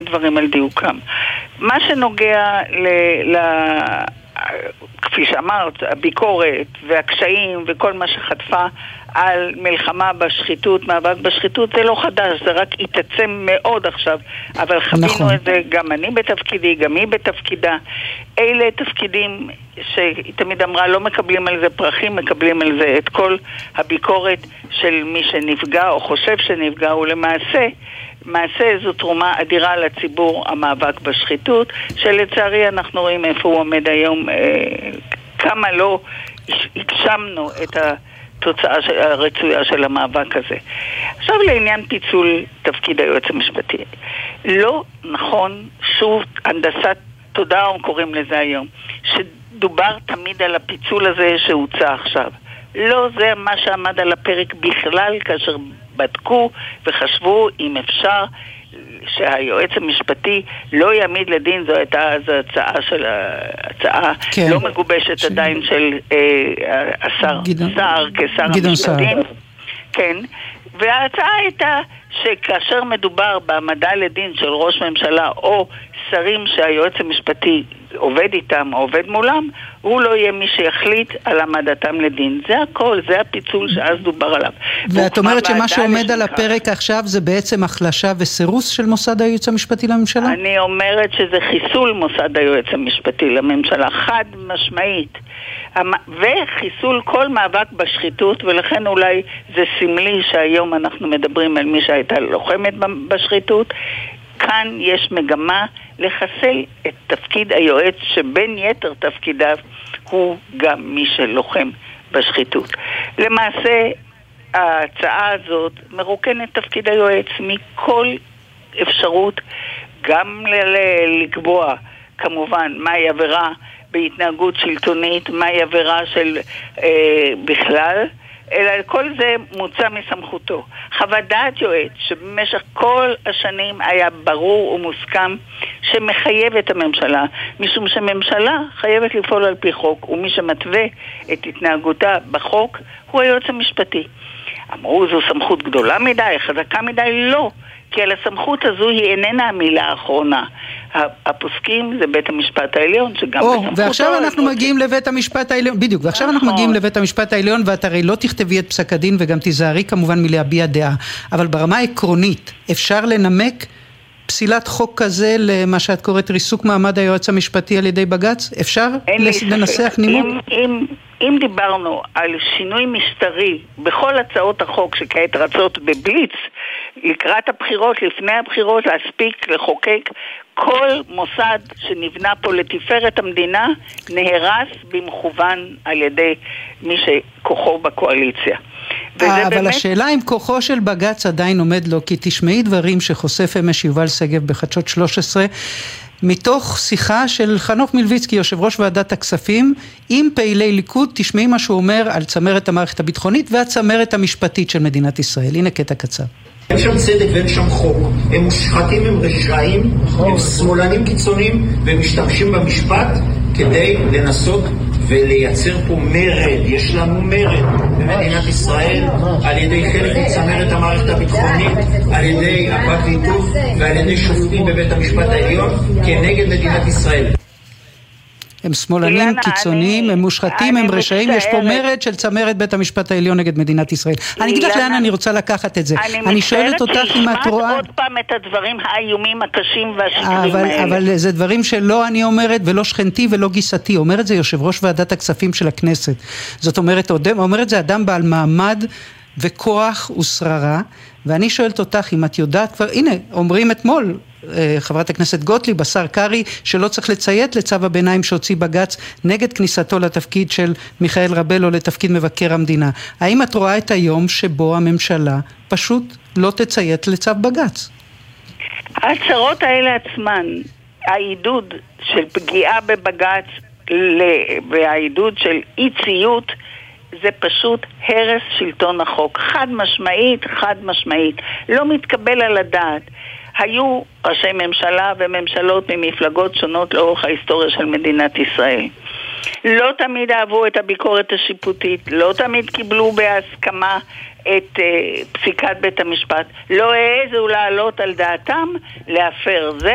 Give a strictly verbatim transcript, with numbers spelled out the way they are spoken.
דברים על דיוקם. מה שנוגע ל... ל... כפי שאמרת, הביקורת והקשיים וכל מה שחטפה על מלחמה בשחיתות, מאבק בשחיתות, זה לא חדש, זה רק התעצם מאוד עכשיו, אבל חווינו נכון. את זה, גם אני בתפקידי, גם היא בתפקידה. אלה תפקידים שהיא תמיד אמרה, לא מקבלים על זה פרחים, מקבלים על זה את כל הביקורת של מי שנפגע או חושב שנפגע, ולמעשה מעשה זו תרומה אדירה לציבור המאבק בשחיתות, שלצערי אנחנו רואים איפה הוא עומד היום, אה, כמה לא הגשמנו את התוצאה הרצויה של המאבק הזה. עכשיו לעניין פיצול תפקיד היועץ המשפטי. לא נכון, שוב, הנדסת תודעה קוראים לזה היום, שדובר תמיד על הפיצול הזה שהוצא עכשיו. לא זה מה שעמד על הפרק בכלל כאשר בדקו וחשבו אם אפשר שהיועץ המשפטי לא יעמיד לדין. זו הייתה אז הצעה של הצעה כן. לא מגובשת ש... עדיין של אה, השר גדעון... שר כשר המשפטים. כן. וההצעה הייתה שכאשר מדובר בעמדה לדין של ראש ממשלה או שרים שהיועץ המשפטי עובד איתם או עובד מולם, הוא לא יהיה מי שיחליט על העמדתם לדין. זה הכל, זה הפיצול שאז דובר עליו. ואת אומרת שמה שעומד על הפרק עכשיו זה בעצם החלשה וסירוס של מוסד היועץ המשפטי לממשלה? אני אומרת שזה חיסול מוסד היועץ המשפטי לממשלה, חד משמעית. וחיסול כל מאבק בשחיתות, ולכן אולי זה סמלי שהיום אנחנו מדברים על מי שהייתה לוחמת בשחיתות. כאן יש מגמה לחסל את תפקיד היועץ, שבין יתר תפקידיו הוא גם מי שלוחם בשחיתות. למעשה ההצעה הזאת מרוקנת תפקיד היועץ מכל אפשרות, גם ל- לקבוע כמובן מהי עבירה בהתנהגות שלטונית, מהי עבירה של אה, בכלל, אלא כל זה מוצא מסמכותו. חוות דעת יועץ שבמשך כל השנים היה ברור ומוסכם שמחייב את הממשלה, משום שממשלה חייבת לפעול על פי חוק, ומי שמתווה את התנהגותה בחוק הוא היועץ המשפטי. אמרו זו סמכות גדולה מדי, חזקה מדי, לא. כי על הסמכות הזו היא איננה המילה האחרונה. הפוסקים זה בית המשפט העליון, שגם או, ועכשיו אנחנו מגיעים לבית המשפט העליון, בדיוק, ועכשיו אנחנו מגיעים לבית המשפט העליון, ואת הרי לא תכתבי את פסק הדין, וגם תיזהרי כמובן מלהביע דעה, אבל ברמה העקרונית, אפשר לנמק פסילת חוק כזה למה שאת קוראת ריסוק מעמד היועץ המשפטי על ידי בג"ץ? אפשר לנסח נימוק? אם, אם, אם דיברנו על שינוי משטרי בכל הצעות החוק שכעת רצות בבליץ, לקראת הבחירות, לפני הבחירות, להספיק, לחוקק, כל מוסד שנבנה פה לתפארת המדינה נהרס במכוון על ידי מי שכוחו בקואליציה. אבל באמת... השאלה אם כוחו של בג"ץ עדיין עומד לו, כי תשמעי דברים שחושף אמש יובל שגב בחדשות שלוש עשרה, מתוך שיחה של חנוך מלביצקי, יושב ראש ועדת הכספים, עם פעילי ליכוד, תשמעי מה שהוא אומר על צמרת המערכת הביטחונית והצמרת המשפטית של מדינת ישראל. הנה קטע קצר. אין שם צדק ואין שם חוק. הם מושחתים, הם רשעים, הם שמאלנים קיצוניים, והם משתמשים במשפט כדי לנסות ולייצר פה מרד. יש לנו מרד במדינת ישראל על ידי חלק מצמרת המערכת הביטחונית, על ידי הפרקליטות ועל ידי שופטים בבית המשפט העליון כנגד מדינת ישראל. הם שמאלנים קיצוניים, הם מושחתים, הם רשעים, יש פה מרד של צמרת בית המשפט העליון נגד מדינת ישראל. אני אגיד לך לאן אני רוצה לקחת את זה. אני שואלת אותך אם את רואה... עוד פעם את הדברים האיומים הקשים והשקרים האלה. אבל זה דברים שלא אני אומרת, ולא שכנתי ולא גיסתי. אומר את זה יושב ראש ועדת הכספים של הכנסת. זאת אומרת, אומר את זה אדם בעל מעמד וכוח ושררה, ואני שואלת אותך אם את יודעת כבר, הנה, אומרים אתמול, חברת הכנסת גוטליב, השר קרי, שלא צריך לציית לצו הביניים שהוציא בג"ץ נגד כניסתו לתפקיד של מיכאל רבלו לתפקיד מבקר המדינה. האם את רואה את היום שבו הממשלה פשוט לא תציית לצו בג"ץ? ההצהרות האלה עצמן, העידוד של פגיעה בבג"ץ והעידוד של אי ציות, זה פשוט הרס שלטון החוק. חד משמעית, חד משמעית. לא מתקבל על הדעת. היו ראשי ממשלה וממשלות ממפלגות שונות לאורך ההיסטוריה של מדינת ישראל. לא תמיד אהבו את הביקורת השיפוטית, לא תמיד קיבלו בהסכמה את uh, פסיקת בית המשפט, לא העזו לעלות על דעתם להפר. זה